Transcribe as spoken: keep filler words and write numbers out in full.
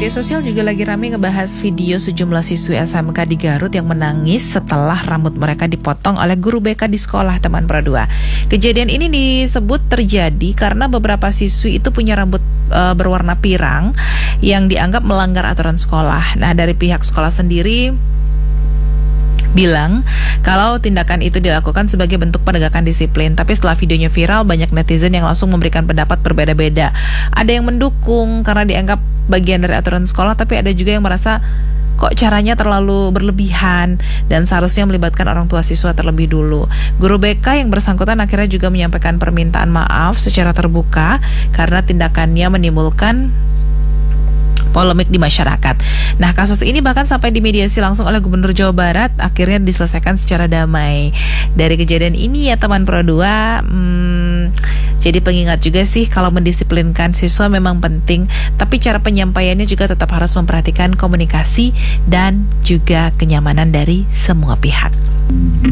Media sosial juga lagi ramai ngebahas video sejumlah siswi S M K di Garut yang menangis setelah rambut mereka dipotong oleh guru B K di sekolah, teman Pro dua. Kejadian ini disebut terjadi karena beberapa siswi itu punya rambut e, berwarna pirang yang dianggap melanggar aturan sekolah. Nah, dari pihak sekolah sendiri bilang kalau tindakan itu dilakukan sebagai bentuk penegakan disiplin. Tapi setelah videonya viral, banyak netizen yang langsung memberikan pendapat berbeda-beda. Ada yang mendukung karena dianggap bagian dari aturan sekolah, tapi ada juga yang merasa kok caranya terlalu berlebihan dan seharusnya melibatkan orang tua siswa terlebih dulu. Guru B K yang bersangkutan akhirnya juga menyampaikan permintaan maaf secara terbuka karena tindakannya menimbulkan polemik di masyarakat. Nah, kasus ini bahkan sampai dimediasi langsung oleh Gubernur Jawa Barat, akhirnya diselesaikan secara damai. Dari kejadian ini ya teman Pro dua, hmm, jadi pengingat juga sih kalau mendisiplinkan siswa memang penting, tapi cara penyampaiannya juga tetap harus memperhatikan komunikasi dan juga kenyamanan dari semua pihak.